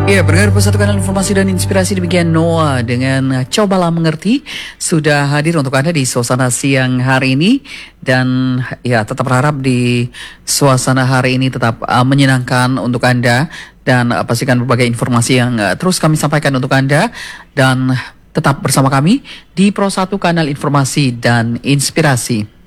Ya, pendengar Pusat Kanal Informasi dan Inspirasi demikian Noah dengan Cobalah Mengerti sudah hadir untuk Anda di suasana siang hari ini dan ya tetap berharap di suasana hari ini tetap menyenangkan untuk Anda dan pastikan berbagai informasi yang terus kami sampaikan untuk Anda dan tetap bersama kami di Pro 1 Kanal Informasi dan Inspirasi.